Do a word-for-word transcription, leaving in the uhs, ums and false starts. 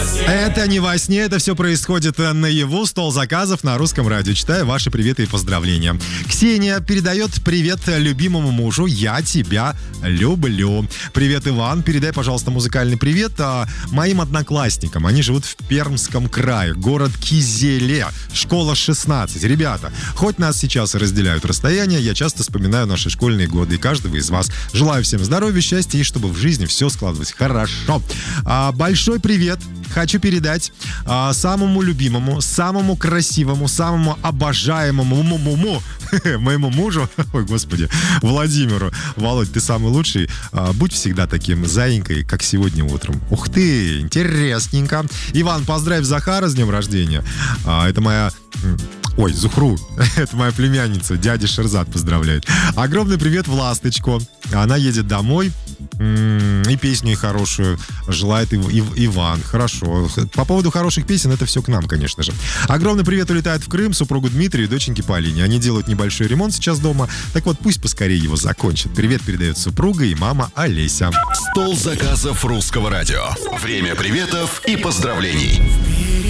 Это не во сне, это все происходит наяву. Стол заказов на Русском радио. Читаю ваши приветы и поздравления. Ксения передает привет любимому мужу. Я тебя люблю. Привет, Иван. Передай, пожалуйста, музыкальный привет а, моим одноклассникам. Они живут в Пермском крае. Город Кизеле. Школа шестнадцать. Ребята, хоть нас сейчас и разделяют расстояние, я часто вспоминаю наши школьные годы и каждого из вас. Желаю всем здоровья, счастья и чтобы в жизни все складывалось хорошо. А, большой привет хочу передать а, самому любимому, самому красивому, самому обожаемому му-му-му, моему мужу, ой, господи, Владимиру. Володь, ты самый лучший. А, будь всегда таким заинькой, как сегодня утром. Ух ты, интересненько. Иван, поздравь Захара с днем рождения. А, это моя... Ой, Зухру, это моя племянница, дядя Шерзат поздравляет. Огромный привет в Ласточку. Она едет домой и песню ей хорошую желает Ив- Ив- Иван. Хорошо. По поводу хороших песен, это все к нам, конечно же. Огромный привет улетает в Крым супругу Дмитрию и доченьке Полине. Они делают небольшой ремонт сейчас дома. Так вот, пусть поскорее его закончат. Привет передает супруга и мама Олеся. Стол заказов Русского радио. Время приветов и поздравлений.